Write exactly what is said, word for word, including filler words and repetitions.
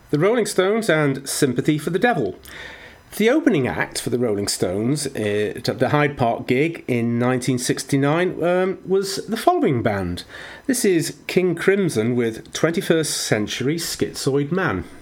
The Rolling Stones and Sympathy for the Devil. The opening act for the Rolling Stones uh, at the Hyde Park gig in nineteen sixty-nine um, was the following band. This is King Crimson with twenty-first Century Schizoid Man.